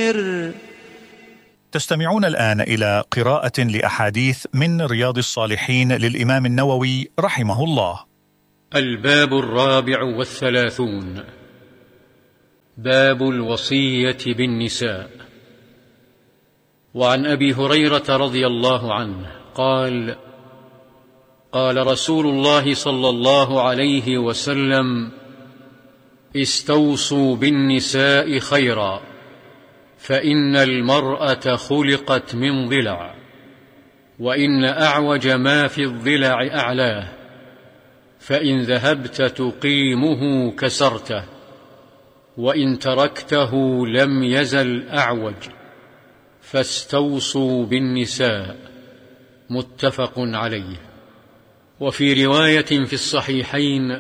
فاستثمر. تستمعون الآن إلى قراءة لأحاديث من رياض الصالحين للإمام النووي رحمه الله. الباب 34، باب الوصية بالنساء. وعن أبي هريرة رضي الله عنه قال: قال رسول الله صلى الله عليه وسلم: استوصوا بالنساء خيرا، فإن المرأة خلقت من ضلع، وإن أعوج ما في الضلع أعلاه، فإن ذهبت تقيمه كسرته، وإن تركته لم يزل أعوج، فاستوصوا بالنساء. متفق عليه. وفي رواية في الصحيحين: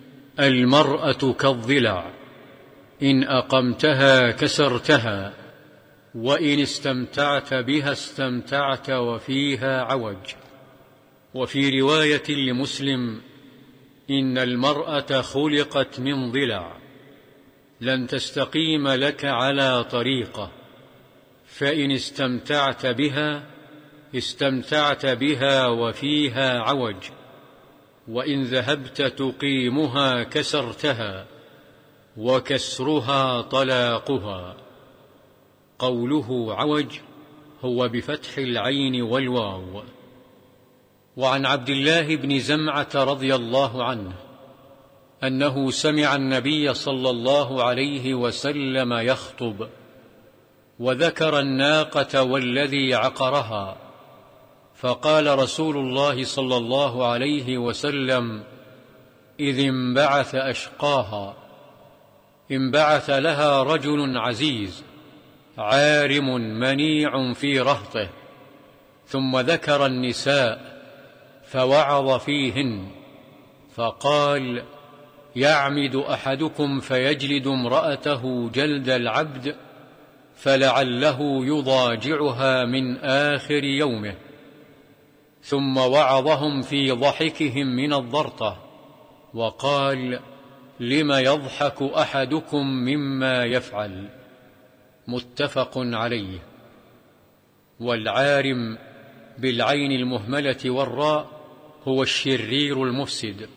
المرأة كالضلع، إن أقمتها كسرتها، وإن استمتعت بها استمتعت وفيها عوج. وفي رواية لمسلم: إن المرأة خلقت من ضلع، لن تستقيم لك على طريقة، فإن استمتعت بها استمتعت بها وفيها عوج، وإن ذهبت تقيمها كسرتها، وكسرها طلاقها. قوله عوج هو بفتح العين والواو. وعن عبد الله بن زمعة رضي الله عنه أنه سمع النبي صلى الله عليه وسلم يخطب، وذكر الناقة والذي عقرها، فقال رسول الله صلى الله عليه وسلم: إذ انبعث أشقاها، انبعث لها رجل عزيز عارم منيع في رهطه، ثم ذكر النساء فوعظ فيهن، فقال: يعمد أحدكم فيجلد امرأته جلد العبد، فلعله يضاجعها من آخر يومه. ثم وعظهم في ضحكهم من الضرطة، وقال: لم يضحك أحدكم مما يفعل. متفق عليه. والعارم بالعين المهملة والراء هو الشرير المفسد.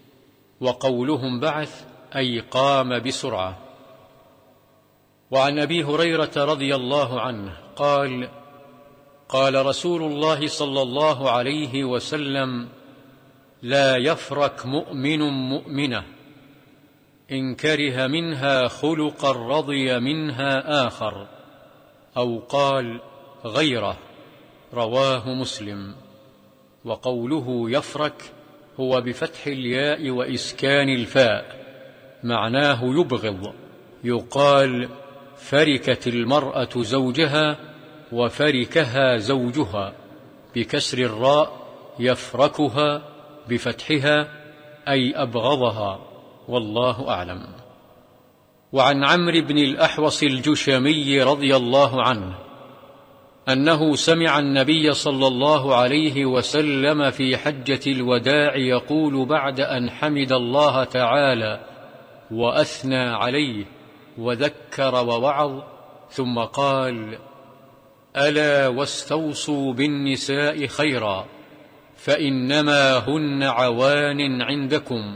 وقولهم بعث أي قام بسرعة. وعن أبي هريرة رضي الله عنه قال: قال رسول الله صلى الله عليه وسلم: لا يفرك مؤمن مؤمنة، إن كره منها خلقا رضي منها آخر، أو قال غيره. رواه مسلم. وقوله يفرك هو بفتح الياء وإسكان الفاء، معناه يبغض. يقال: فركت المرأة زوجها وفركها زوجها، بكسر الراء، يفركها بفتحها أي أبغضها. والله أعلم. وعن عمرو بن الأحوص الجشمي رضي الله عنه أنه سمع النبي صلى الله عليه وسلم في حجة الوداع يقول بعد أن حمد الله تعالى وأثنى عليه وذكر ووعظ، ثم قال: ألا واستوصوا بالنساء خيرا، فإنما هن عوان عندكم،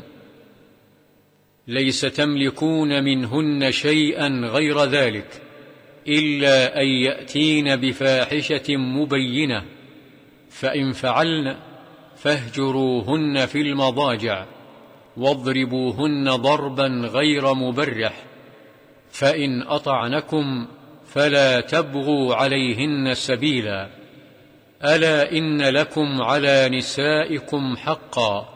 ليس تملكون منهن شيئا غير ذلك، إلا أن يأتين بفاحشة مبينة، فإن فعلن فاهجروهن في المضاجع، واضربوهن ضربا غير مبرح، فإن أطعنكم فلا تبغوا عليهن سبيلا. ألا إن لكم على نسائكم حقا،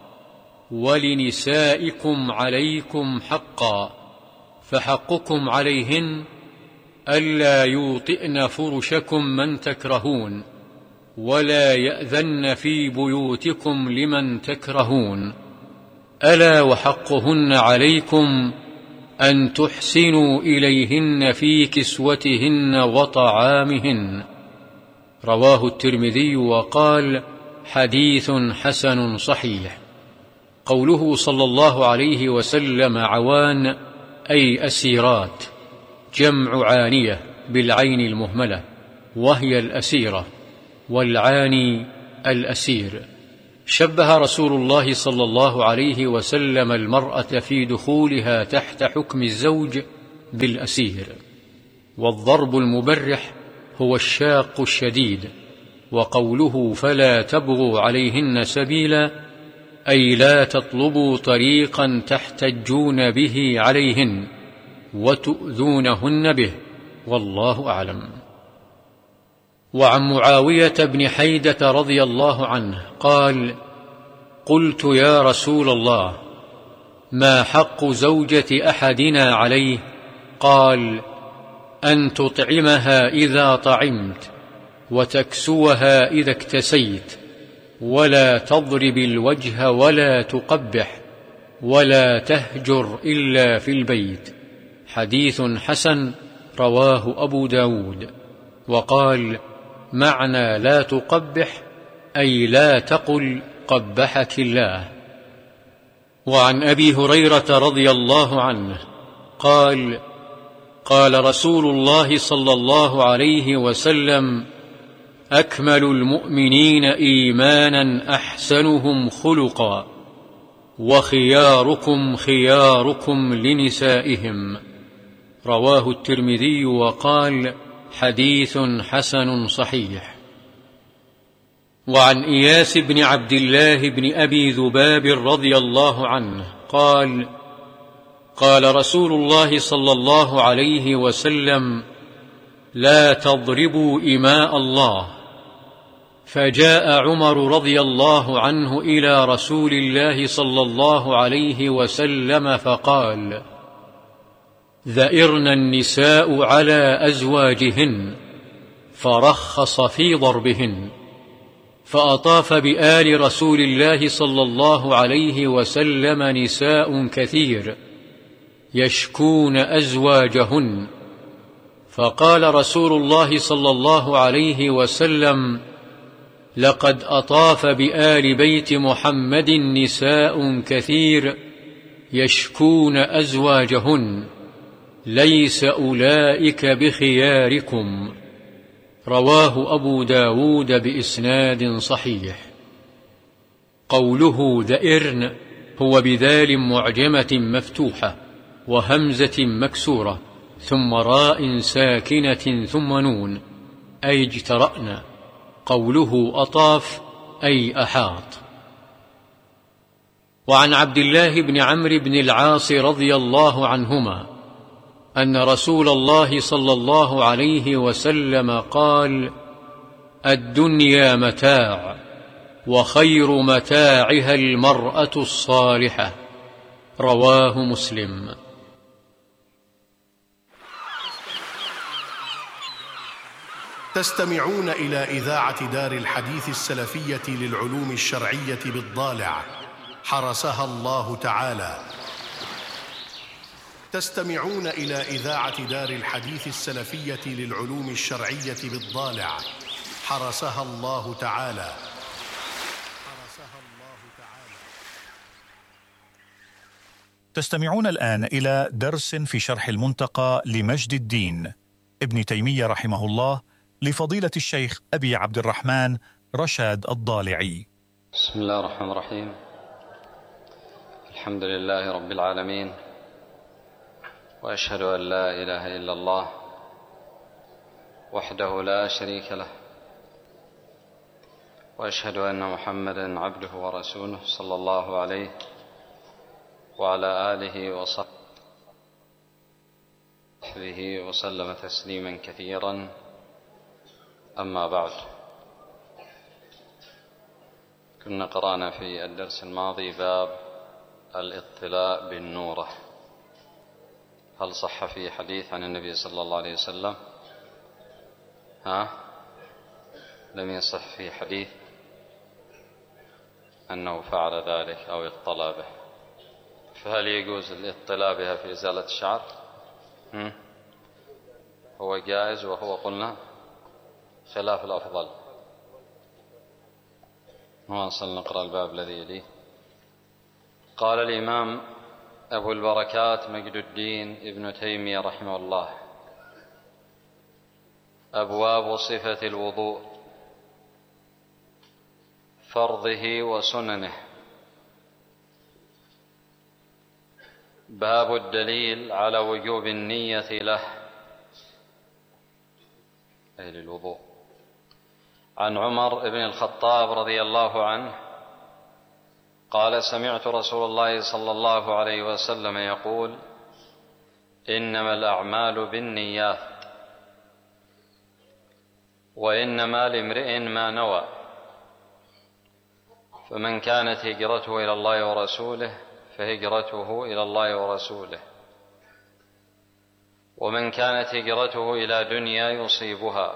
ولنسائكم عليكم حقا، فحقكم عليهن ألا يوطئن فرشكم من تكرهون، ولا يأذن في بيوتكم لمن تكرهون. ألا وحقهن عليكم أن تحسنوا إليهن في كسوتهن وطعامهن. رواه الترمذي وقال: حديث حسن صحيح. قوله صلى الله عليه وسلم عوان أي أسيرات، جمع عانية بالعين المهملة، وهي الأسيرة، والعاني الأسير. شبه رسول الله صلى الله عليه وسلم المرأة في دخولها تحت حكم الزوج بالأسير. والضرب المبرح هو الشاق الشديد. وقوله فلا تبغوا عليهن سبيلا أي لا تطلبوا طريقا تحتجون به عليهن وتؤذونهن به، والله أعلم. وعن معاوية بن حيدة رضي الله عنه قال: قلت يا رسول الله، ما حق زوجة أحدنا عليه؟ قال: أن تطعمها إذا طعمت، وتكسوها إذا اكتسيت، ولا تضرب الوجه ولا تقبح، ولا تهجر إلا في البيت. حديث حسن رواه أبو داود. وقال: معنى لا تقبح أي لا تقل قبحك الله. وعن أبي هريرة رضي الله عنه قال: قال رسول الله صلى الله عليه وسلم: أكمل المؤمنين إيمانا أحسنهم خلقا، وخياركم خياركم لنسائهم. رواه الترمذي وقال: حديث حسن صحيح. وعن إياس بن عبد الله بن أبي ذباب رضي الله عنه قال: قال رسول الله صلى الله عليه وسلم: لا تضربوا إماء الله. فجاء عمر رضي الله عنه إلى رسول الله صلى الله عليه وسلم فقال: ذئرن النساء على أزواجهن، فرخص في ضربهن. فأطاف بآل رسول الله صلى الله عليه وسلم نساء كثير يشكون أزواجهن، فقال رسول الله صلى الله عليه وسلم: لقد أطاف بآل بيت محمد نساء كثير يشكون أزواجهن، ليس أولئك بخياركم. رواه أبو داود بإسناد صحيح. قوله ذئرن هو بذال معجمة مفتوحة وهمزة مكسورة ثم راء ساكنة ثم نون، أي اجترأن. قوله أطاف أي أحاط. وعن عبد الله بن عمرو بن العاص رضي الله عنهما أن رسول الله صلى الله عليه وسلم قال: الدنيا متاع، وخير متاعها المرأة الصالحة. رواه مسلم. تستمعون إلى إذاعة دار الحديث السلفية للعلوم الشرعية بالضالع، حرسها الله تعالى. تستمعون إلى إذاعة دار الحديث السلفية للعلوم الشرعية بالضالع، حرسها الله تعالى. تستمعون الآن إلى درس في شرح المنتقى لمجد الدين ابن تيمية رحمه الله لفضيلة الشيخ أبي عبد الرحمن رشاد الضالعي. بسم الله الرحمن الرحيم. الحمد لله رب العالمين، وأشهد أن لا إله إلا الله وحده لا شريك له، وأشهد أن محمدًا عبده ورسوله صلى الله عليه وعلى آله وصحبه وسلم تسليما كثيرا. أما بعد، كنا قرأنا في الدرس الماضي باب الاطلاع بالنورة. هل صح في حديث عن النبي صلى الله عليه وسلم؟ لم يصح في حديث أنه فعل ذلك أو اطلع به. فهل يجوز الاطلاع بها في إزالة الشعر؟ هو جائز، وهو قلنا خلاف الأفضل. نواصل نقرأ الباب الذي يليه. قال الإمام أبو البركات مجد الدين ابن تيمية رحمه الله: أبواب صفة الوضوء، فرضه وسننه. باب الدليل على وجوب النية له، أي للوضوء. عن عمر بن الخطاب رضي الله عنه قال: سمعت رسول الله صلى الله عليه وسلم يقول: إنما الأعمال بالنيات وإنما لامرئ ما نوى، فمن كانت هجرته إلى الله ورسوله فهجرته إلى الله ورسوله، ومن كانت هجرته إلى دنيا يصيبها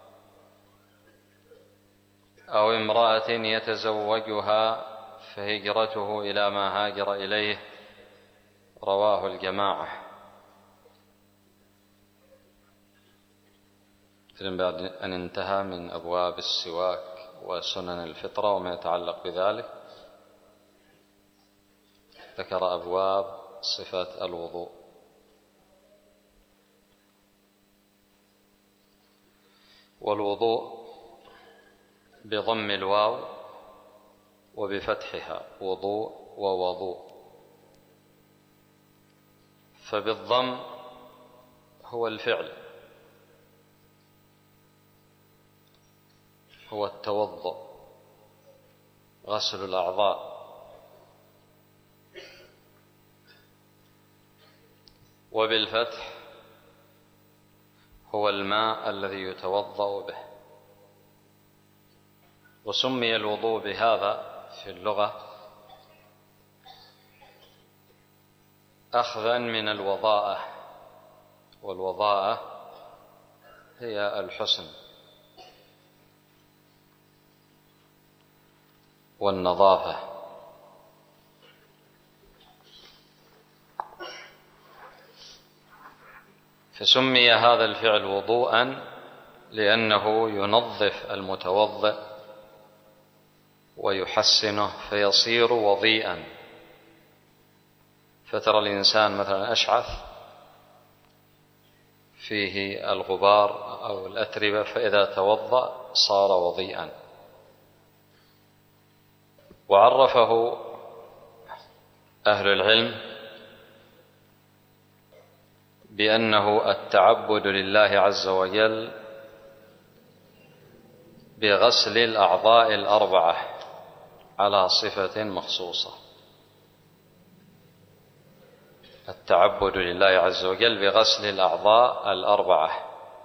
أو امرأة يتزوجها فهجرته إلى ما هاجر إليه. رواه الجماعة. بعد أن انتهى من أبواب السواك وسنن الفطرة وما يتعلق بذلك، ذكر أبواب صفة الوضوء. والوضوء بضم الواو وبفتحها، وضوء ووضوء. فبالضم هو الفعل، هو التوضؤ، غسل الأعضاء. وبالفتح هو الماء الذي يتوضأ به. وسمي الوضوء بهذا في اللغة أخذا من الوضاءة، والوضاءة هي الحسن والنظافة. فسمي هذا الفعل وضوءا لأنه ينظف المتوضئ ويحسنه فيصير وضيئا. فترى الإنسان مثلا أشعث فيه الغبار أو الأتربة، فإذا توضأ صار وضيئا. وعرفه أهل العلم بأنه التعبد لله عز وجل بغسل الأعضاء الأربعة على صفة مخصوصة. التعبد لله عز وجل بغسل الأعضاء الأربعة،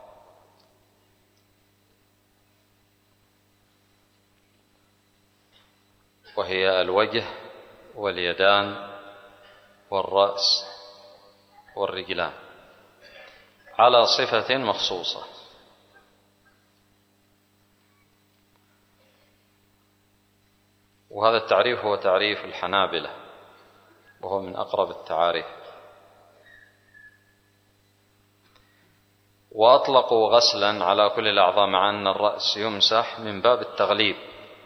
وهي الوجه واليدان والرأس والرجلان على صفة مخصوصة. وهذا التعريف هو تعريف الحنابلة، وهو من أقرب التعاريف. وأطلقوا غسلا على كل الأعضاء مع أن الرأس يمسح من باب التغليب.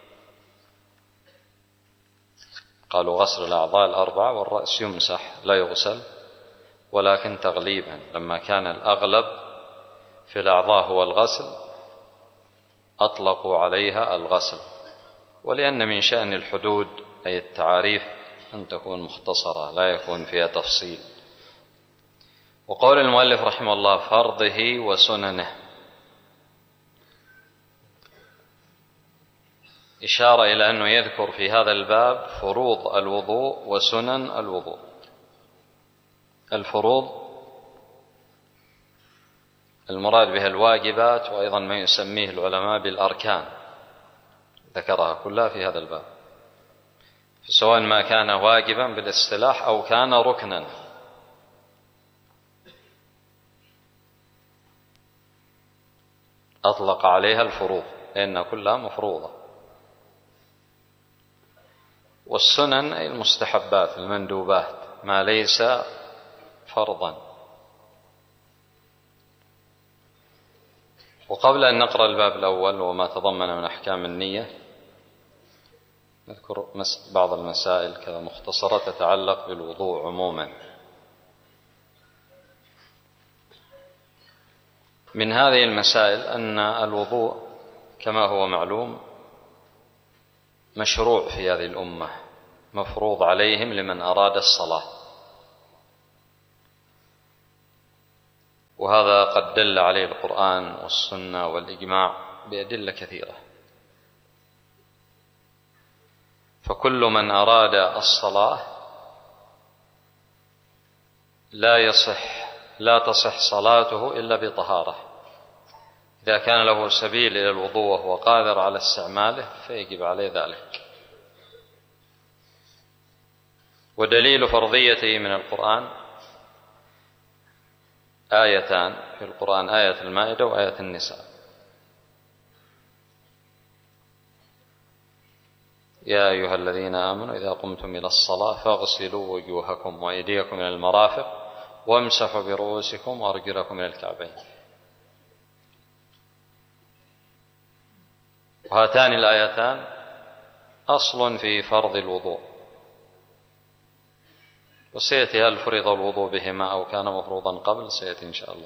قالوا غسل الأعضاء الأربعة والرأس يمسح لا يغسل، ولكن تغليبا لما كان الأغلب في الأعضاء هو الغسل أطلقوا عليها الغسل. ولأن من شأن الحدود أي التعاريف أن تكون مختصرة لا يكون فيها تفصيل. وقول المؤلف رحمه الله فرضه وسننه، إشارة إلى أنه يذكر في هذا الباب فروض الوضوء وسنن الوضوء. الفروض المراد بها الواجبات، وأيضا ما يسميه العلماء بالأركان، ذكرها كلها في هذا الباب، سواء ما كان واجبا بالاصطلاح أو كان ركنا. أطلق عليها الفروض لأن كلها مفروضة. والسنن أي المستحبات المندوبات ما ليس فرضا. وقبل أن نقرأ الباب الأول وما تضمن من أحكام النية نذكر بعض المسائل كذا مختصرة تتعلق بالوضوء عموما. من هذه المسائل أن الوضوء كما هو معلوم مشروع في هذه الأمة، مفروض عليهم لمن أراد الصلاة، وهذا قد دل عليه القرآن والسنة والإجماع بأدلة كثيرة. فكل من أراد الصلاة لا تصح صلاته إلا بطهارة. إذا كان له سبيل إلى الوضوء وهو قادر على استعماله فيجب عليه ذلك. ودليل فرضيته من القرآن آيتان في القرآن، آية المائدة وآية النساء. يا أيها الذين آمنوا إذا قمتم إلى الصلاة فاغسلوا وجوهكم وأيديكم إلى المرافق وامسحوا برؤوسكم وأرجلكم إلى الكعبين. وهاتان الآيتان أصل في فرض الوضوء، وسيأتي هل فرض الوضوء بهما أو كان مفروضا قبل، سيأتي إن شاء الله.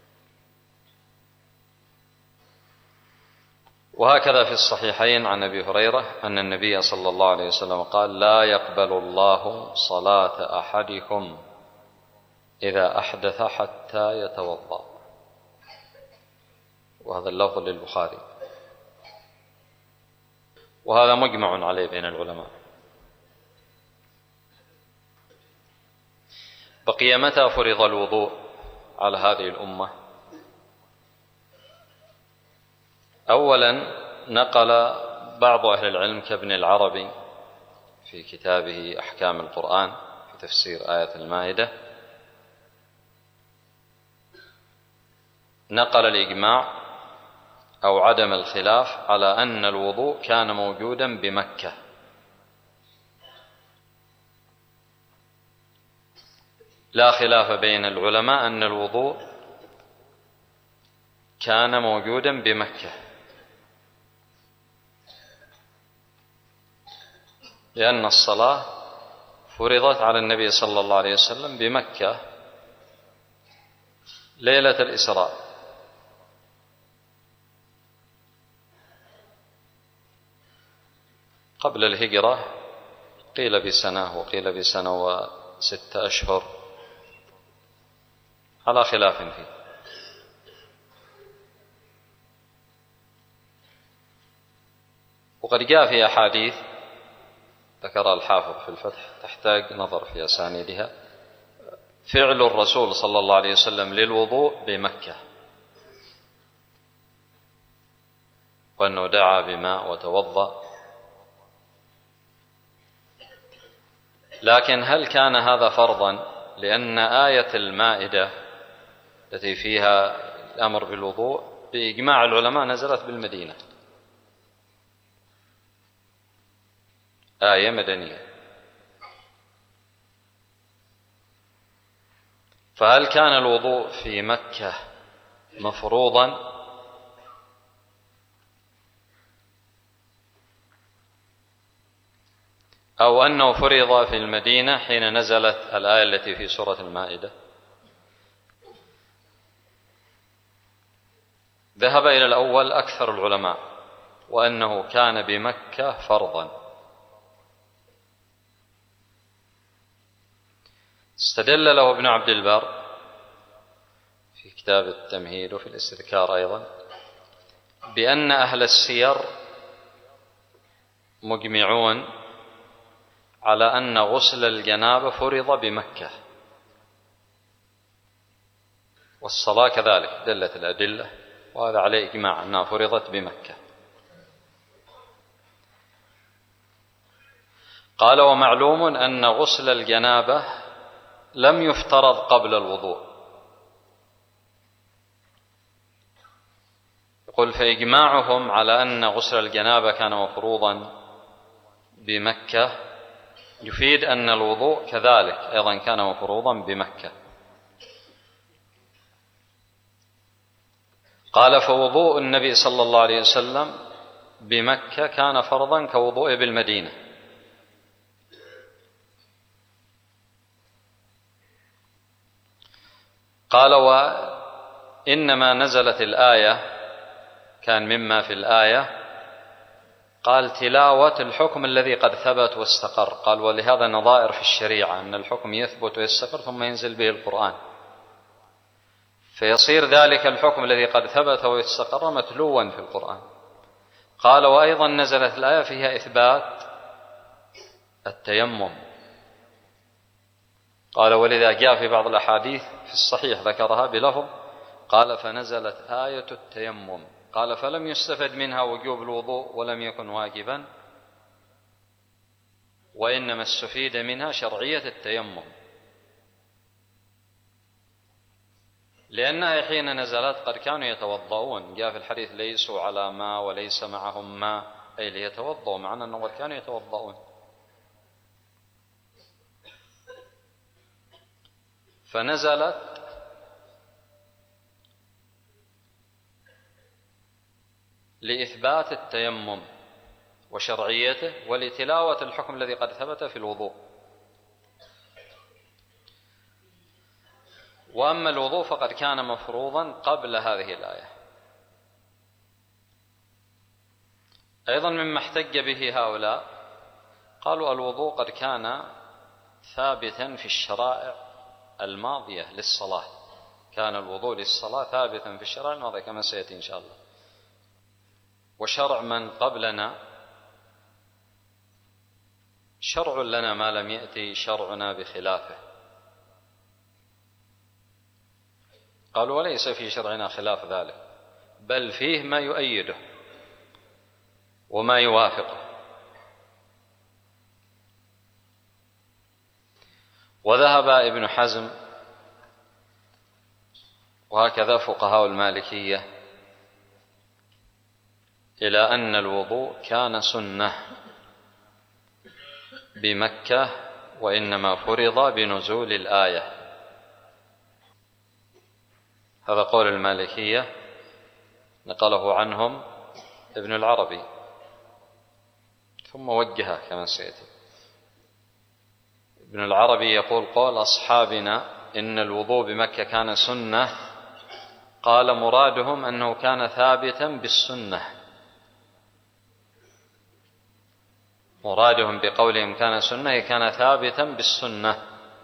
وهكذا في الصحيحين عن أبي هريرة أن النبي صلى الله عليه وسلم قال: لا يقبل الله صلاة أحدكم إذا أحدث حتى يتوضأ. وهذا اللفظ للبخاري، وهذا مجمع عليه بين العلماء. بقي متى فرض الوضوء على هذه الأمة؟ أولا نقل بعض أهل العلم كابن العربي في كتابه أحكام القرآن في تفسير آية المائدة، نقل الإجماع أو عدم الخلاف على أن الوضوء كان موجودا بمكة، لا خلاف بين العلماء أن الوضوء كان موجودا بمكة، لأن الصلاة فرضت على النبي صلى الله عليه وسلم بمكة ليلة الإسراء. قبل الهجرة، قيل بسنة وقيل بسنة و6 أشهر، على خلاف فيه. وقد جاء في أحاديث ذكر الحافظ في الفتح تحتاج نظر في أسانيدها فعل الرسول صلى الله عليه وسلم للوضوء بمكة، وأنه دعا بماء وتوضأ. لكن هل كان هذا فرضا؟ لأن آية المائدة التي فيها الأمر بالوضوء بإجماع العلماء نزلت بالمدينة، آية مدنية. فهل كان الوضوء في مكة مفروضا؟ أو أنه فرض في المدينة حين نزلت الآية التي في سورة المائدة؟ ذهب إلى الأول أكثر العلماء، وأنه كان بمكة فرضا. استدل له ابن عبد البر في كتاب التمهيد وفي الاستذكار أيضا بأن أهل السير مجمعون على أن غسل الجنابة فرض بمكة، والصلاة كذلك دلت الأدلة، وهذا عليه إجماع أنها فرضت بمكة. قال: ومعلوم أن غسل الجنابة لم يفترض قبل الوضوء. يقول: فإجماعهم على أن غسل الجنابة كان مفروضا بمكة يفيد أن الوضوء كذلك أيضا كان مفروضا بمكة. قال: فوضوء النبي صلى الله عليه وسلم بمكة كان فرضا كوضوء بالمدينة. قال: إنما نزلت الآية، كان مما في الآية قال تلاوة الحكم الذي قد ثبت واستقر. قال ولهذا نظائر في الشريعة أن الحكم يثبت ويستقر ثم ينزل به القرآن، فيصير ذلك الحكم الذي قد ثبت واستقر متلوا في القرآن. قال وأيضا نزلت الآية فيها إثبات التيمم. قال ولذا جاء في بعض الأحاديث في الصحيح ذكرها بلفظ قال فنزلت آية التيمم. قال فلم يستفد منها وجوب الوضوء ولم يكن واجبا، وإنما استفيد منها شرعية التيمم، لأنها حين نزلت قد كانوا يتوضؤون. جاء في الحديث ليسوا على ماء وليس معهم ماء، أي ليتوضؤوا، معنى أنهم كانوا يتوضؤون. فنزلت لإثبات التيمم وشرعيته ولتلاوة الحكم الذي قد ثبت في الوضوء. وأما الوضوء فقد كان مفروضا قبل هذه الآية. أيضا مما احتج به هؤلاء قالوا الوضوء قد كان ثابتا في الشرائع الماضية للصلاة، كان الوضوء للصلاة ثابتا في الشرائع الماضية كما سيأتي إن شاء الله، وشرع من قبلنا شرع لنا ما لم يأتي شرعنا بخلافه. قالوا وليس في شرعنا خلاف ذلك، بل فيه ما يؤيده وما يوافقه. وذهب ابن حزم وهكذا فقهاء المالكية إلى أن الوضوء كان سنة بمكة، وإنما فرض بنزول الآية. هذا قول المالكية نقله عنهم ابن العربي ثم وجهه كما سيأتي. ابن العربي يقول قول أصحابنا إن الوضوء بمكة كان سنة، قال مرادهم أنه كان ثابتا بالسنة، مرادهم بقولهم كان سنة كان ثابتا بالسنة،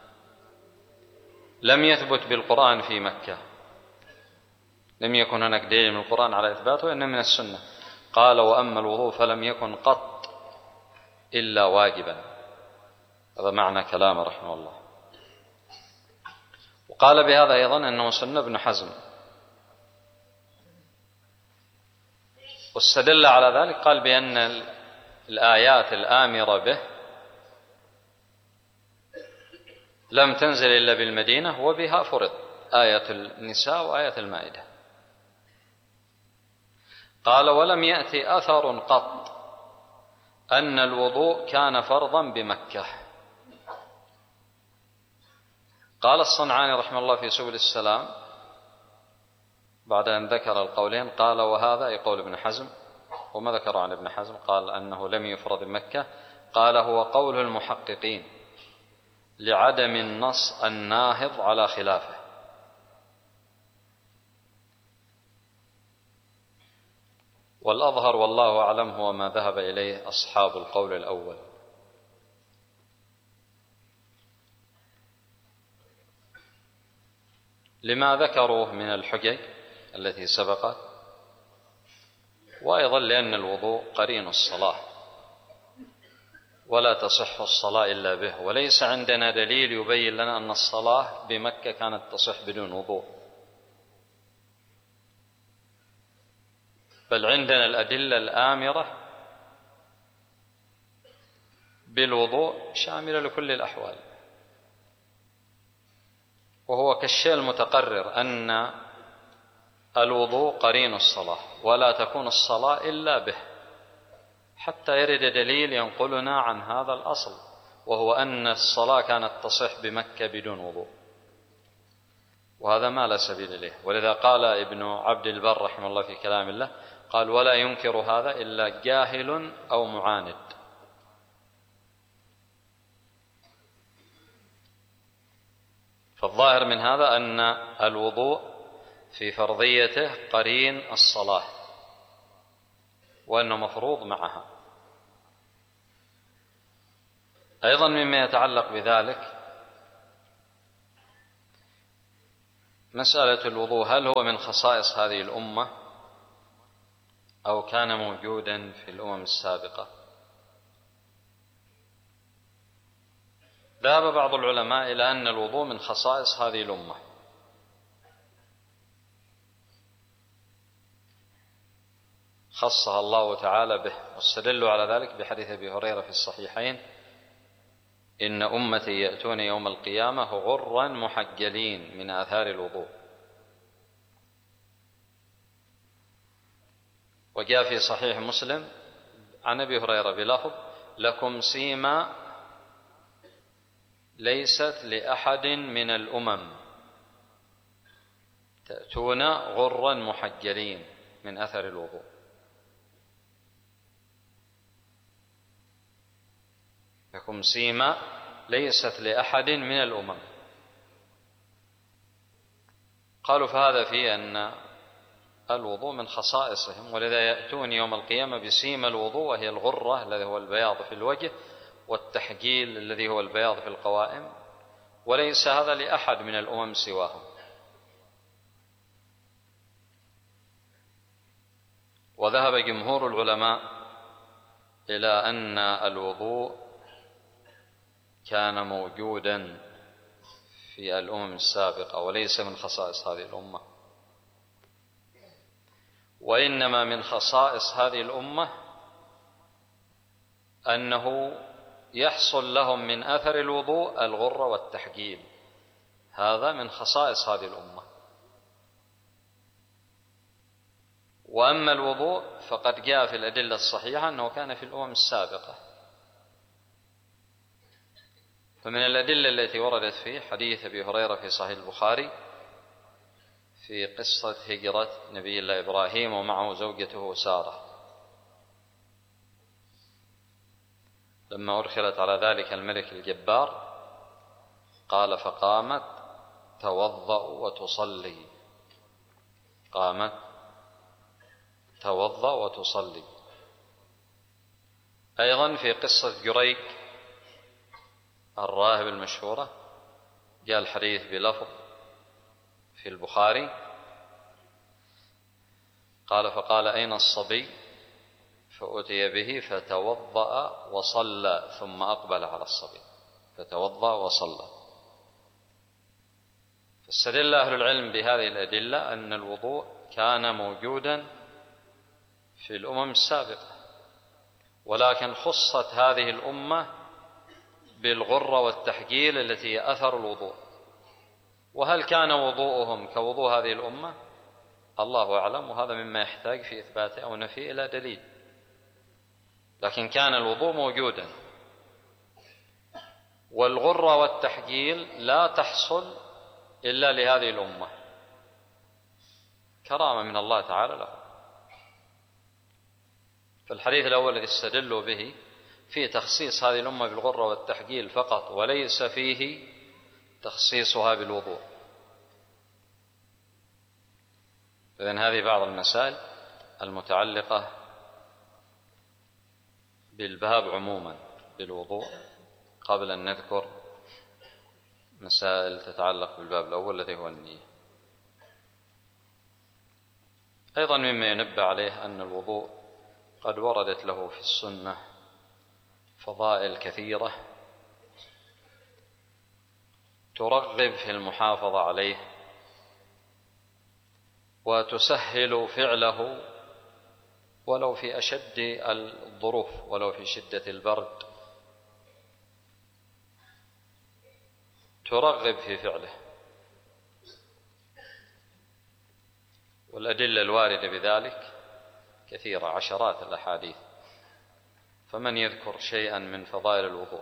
لم يثبت بالقرآن في مكة، لم يكن هناك دليل من القرآن على إثباته، إنه من السنة. قال وأما الوضوء فلم يكن قط إلا واجبا. هذا معنى كلامه رحمه الله. وقال بهذا أيضا أنه سنة ابن حزم، واستدل على ذلك قال بأن الآيات الآمرة به لم تنزل إلا بالمدينة وبها فرض، آية النساء وآية المائدة. قال ولم يأتي أثر قط أن الوضوء كان فرضا بمكة. قال الصنعاني رحمه الله في سبل السلام بعد أن ذكر القولين قال وهذا أي قول ابن حزم، وما ذكر عن ابن حزم قال أنه لم يفرض بمكة، قال هو قول المحققين لعدم النص الناهض على خلافه. والأظهر والله أعلم هو ما ذهب إليه أصحاب القول الأول. لما ذكروه من الحجج التي سبقت، وأيضا لأن الوضوء قرين الصلاة ولا تصح الصلاة إلا به، وليس عندنا دليل يبين لنا أن الصلاة بمكة كانت تصح بدون وضوء، بل عندنا الأدلة الآمرة بالوضوء شاملة لكل الأحوال، وهو كالشيء المتقرر أن الوضوء قرين الصلاة ولا تكون الصلاة إلا به، حتى يرد دليل ينقلنا عن هذا الأصل، وهو أن الصلاة كانت تصح بمكة بدون وضوء، وهذا ما لا سبيل إليه. ولذا قال ابن عبد البر رحمه الله في كلام الله قال ولا ينكر هذا إلا جاهل أو معاند. فالظاهر من هذا أن الوضوء في فرضيته قرين الصلاة، وأنه مفروض معها. أيضا مما يتعلق بذلك مسألة الوضوء، هل هو من خصائص هذه الأمة أو كان موجودا في الأمم السابقة؟ ذهب بعض العلماء إلى أن الوضوء من خصائص هذه الأمة، خصها الله تعالى به، واستدلوا على ذلك بحديث أبي هريرة في الصحيحين: إن أمتي يأتون يوم القيامة غرا محجلين من آثار الوضوء. وجاء في صحيح مسلم عن أبي هريرة بلفظ: لكم سيما ليست لأحد من الأمم، تأتون غرا محجلين من أثر الوضوء. لكم سيما ليست لأحد من الأمم. قالوا فهذا فيه أن الوضوء من خصائصهم، ولذا يأتون يوم القيامة بسيما الوضوء، وهي الغرة الذي هو البياض في الوجه، والتحجيل الذي هو البياض في القوائم، وليس هذا لأحد من الأمم سواهم. وذهب جمهور العلماء إلى أن الوضوء كان موجودا في الأمم السابقة وليس من خصائص هذه الأمة، وإنما من خصائص هذه الأمة أنه يحصل لهم من أثر الوضوء الغرة والتحجيل، هذا من خصائص هذه الأمة. وأما الوضوء فقد جاء في الأدلة الصحيحة أنه كان في الأمم السابقة. فمن الأدلة التي وردت فيه حديث أبي هريرة في صحيح البخاري في قصة هجرة نبي الله إبراهيم ومعه زوجته سارة، لما أدخلت على ذلك الملك الجبار قال: فقامت توضأ وتصلي، قامت توضأ وتصلي. أيضا في قصة جريج الراهب المشهورة جاء الحديث بلفظ في البخاري قال: فقال: أين الصبي؟ فأتي به فتوضأ وصلى ثم أقبل على الصبي، فتوضأ وصلى. فاستدل أهل العلم بهذه الأدلة أن الوضوء كان موجودا في الأمم السابقة، ولكن خصت هذه الأمة بالغرة والتحجيل التي هي أثر الوضوء. وهل كان وضوءهم كوضوء هذه الأمة؟ الله أعلم، وهذا مما يحتاج في إثباته أو نفيه إلى دليل، لكن كان الوضوء موجودا. والغرة والتحجيل لا تحصل إلا لهذه الأمة، كرامة من الله تعالى له. فالحديث الأول الذي استدلوا به في تخصيص هذه الأمة بالغرة والتحجيل فقط، وليس فيه تخصيصها بالوضوء. إذن هذه بعض المسائل المتعلقة بالباب عموما بالوضوء، قبل أن نذكر مسائل تتعلق بالباب الأول الذي هو النية. أيضا مما ينبه عليه أن الوضوء قد وردت له في السنة فضائل كثيرة ترغب في المحافظة عليه وتسهل فعله ولو في أشد الظروف، ولو في شدة البرد ترغب في فعله. والأدلة الواردة بذلك كثيرة، عشرات الأحاديث. فمن يذكر شيئا من فضائل الوضوء؟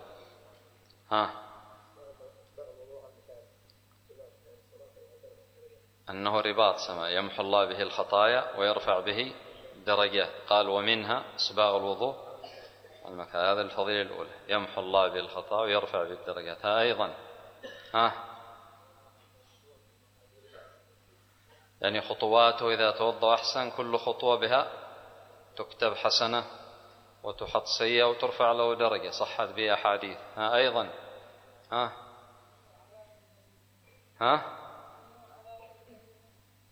أنه رباط سماء يمحو الله به الخطايا ويرفع به درجات. قال: ومنها إسباغ الوضوء المكان. هذا الفضيلة الأولى، يمحو الله به الخطايا ويرفع به الدرجات. أيضا يعني خطواته إذا توضأ أحسن، كل خطوة بها تكتب حسنة وتحط سيئة وترفع له درجة، صحت به أحاديث. أيضا ها